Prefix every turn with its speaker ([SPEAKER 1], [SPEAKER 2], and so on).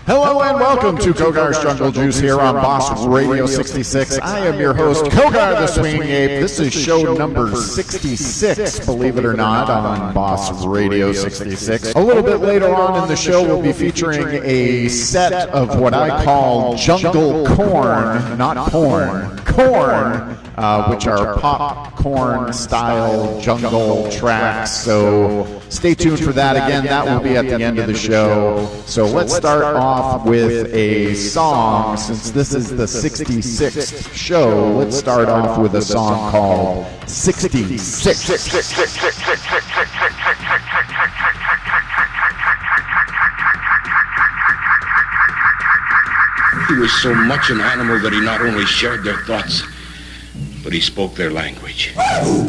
[SPEAKER 1] Hello and welcome to Kogar's Jungle Juice here on Boss Radio 66. I am your host, Kogar the Swinging Ape. This is show number 66, believe it or not, on Boss Radio 66. A little bit later on in the show, we'll be featuring a set of what I call jungle corn, not porn, corn, which are popcorn style jungle tracks. So stay tuned for that. Again, that will be at the end of the show. So let's start off with a song. Since this is the 66th show, let's start off with a song called 66.
[SPEAKER 2] He was so much an animal that he not only shared their thoughts, but he spoke their language.